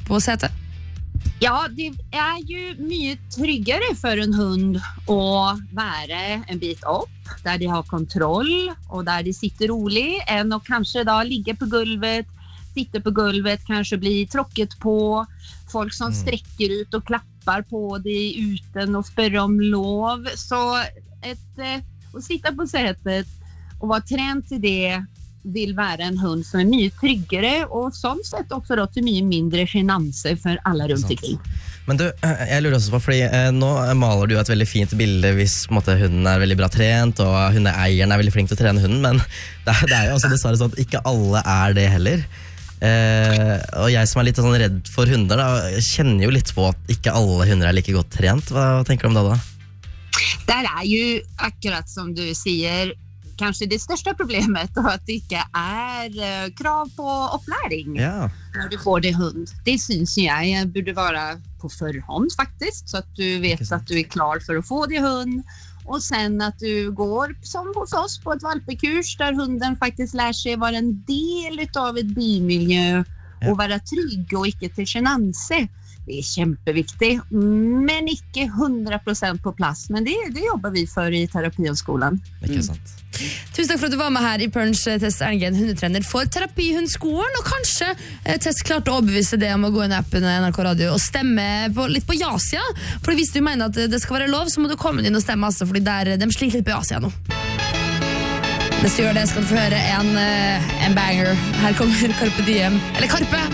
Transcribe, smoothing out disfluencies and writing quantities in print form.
på setet? Ja, det ju mye tryggere for en hund å være en bit opp, der de har kontroll og der de sitter rolig, enn å kanskje da ligge på gulvet, sitte på gulvet, kanskje bli tråkket på, folk som strekker ut og klapper på de uten å spørre om lov. Så å sitte på setet og være trent til det vil være en hund som mye tryggere, og sånn sett også da til mye mindre genanse for alle rundt omkring. Men du, jeg lurer også på, fordi nå maler du et veldig fint bilde hvis på en måte, hunden veldig bra trent, og hundeeieren veldig flink til å trene hunden, men det jo også dessverre sånn at ikke alle det heller. Og jeg som litt sånn redd for hunder, da, kjenner jo litt på at ikke alle hunder like godt trent. Hva tenker du om det da? Der jo akkurat som du sier, kanskje det største problemet at det ikke krav på opplæring når du får det hund. Det synes jeg burde være på forhånd faktisk, så at du vet at du klar for å få det hund, og sen at du går som hos oss på et valpekurs der hunden faktisk lærer seg være en del av et bymiljø og være trygg og ikke til genanse. Det kjempeviktig, men ikke 100% på plass. Men det jobber vi for i terapihundskolen. Ikke sant. Tusen takk for at du var med her i Punch. Tess Erngen, hundetrener for terapihundskolen, og kanskje Tess klarte å overbevise det om å gå inn i appen NRK Radio og stemme litt på Jasia. For hvis du mener at det skal være lov, så må du komme inn og stemme, altså, fordi de sliter litt på Jasia nå. Hvis du gjør det, skal du få høre en banger. Her kommer Carpe Diem, eller Karpe.